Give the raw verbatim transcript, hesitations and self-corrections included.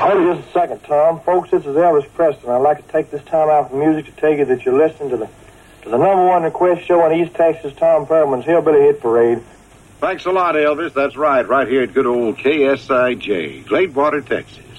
Hold it just a second, Tom. Folks, this is Elvis Preston. I'd like to take this time out from music to tell you that you're listening to the to the number one request show on East Texas, Tom Perlman's Hillbilly Hit Parade. Thanks a lot, Elvis. That's right, right here at good old K S I J, Gladewater, Texas.